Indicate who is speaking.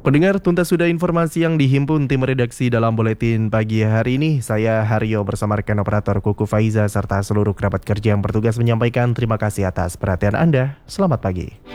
Speaker 1: Pendengar, tuntas sudah informasi yang dihimpun tim redaksi dalam buletin pagi hari ini. Saya Haryo bersama rekan operator Kuku Faiza serta seluruh kerabat kerja yang bertugas menyampaikan terima kasih atas perhatian Anda. Selamat pagi.